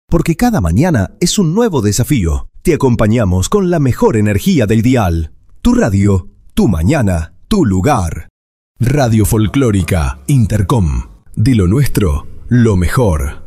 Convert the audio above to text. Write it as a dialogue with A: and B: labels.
A: Porque cada mañana es un nuevo desafío. Te acompañamos con la mejor energía del dial. Tu radio, tu mañana, tu lugar. Radio Folclórica Intercom. De lo nuestro, lo mejor.